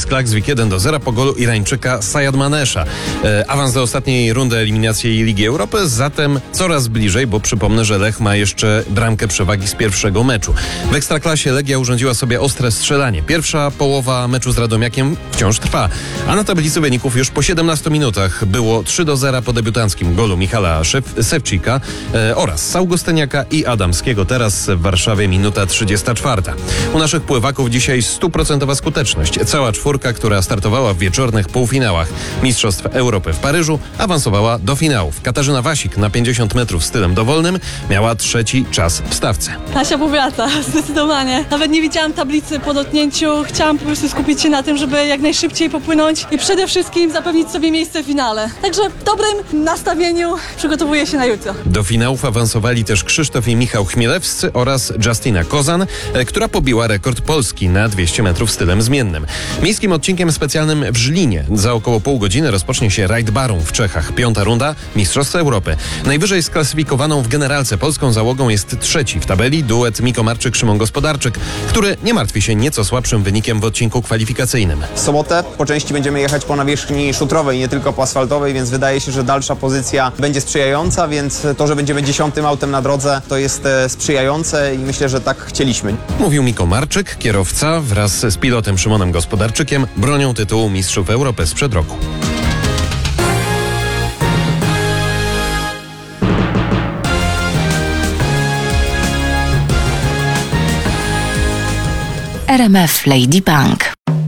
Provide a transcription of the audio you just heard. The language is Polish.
Klaksvik 1-0 po golu Irańczyka Sayadmanesza. Awans do ostatniej rundy eliminacji Ligi Europy zatem coraz bliżej, bo przypomnę, że Lech ma jeszcze bramkę przewagi z pierwszego meczu. W Ekstraklasie Legia urządziła sobie ostre strzelanie. Pierwsza połowa meczu z Radomiakiem wciąż trwa, a na tablicy wyników już po 17 minutach było 3-0 po debiutanckim golu Michala Szewczyka oraz Saugustyniaka i Adamskiego. Teraz w Warszawie minuta 34. U naszych pływaków dzisiaj 100% skuteczność. Cała czwórka, która startowała w wieczornych półfinałach Mistrzostw Europy w Paryżu, awansowała do finałów. Katarzyna Wasik na 50 metrów stylem dowolnym miała trzeci czas w stawce. Kasia powraca, zdecydowanie. Nawet nie widziałam tablicy po dotknięciu. Chciałam po prostu skupić się na tym, żeby jak najszybciej popłynąć i przede wszystkim zapewnić sobie miejsce w finale. Także w dobrym nastawieniu przygotowuję się na jutro. Do finałów awansowali też Krzysztof i Michał Chmielewscy oraz Justyna Kozan, która pobiła rekord Polski na 200 metrów stylem zmiennym. Miejskim odcinkiem specjalnym w Żlinie za około pół godziny rozpocznie się Raid Barą w Czechach. 5. runda Mistrzostw Europy. Najwyżej sklasyfikowaną w generalce polską załogą jest trzeci w tabeli duet Miko Marczyk-Szymon Gospodarczyk, który nie martwi się nieco słabszym wynikiem w odcinku kwalifikacyjnym. W sobotę po części będziemy jechać po nawierzchni szutrowej, nie tylko po asfaltowej, więc wydaje się, że dalsza pozycja będzie sprzyjająca, więc to, że będziemy 10. autem na drodze, to jest sprzyjające i myślę, że tak chcieliśmy. Mówił Miko Marczyk, kierowca wraz z pilotem Szymonem Gospodarczykiem bronią tytułu Mistrzów Europy sprzed roku. RMF Lady Bank.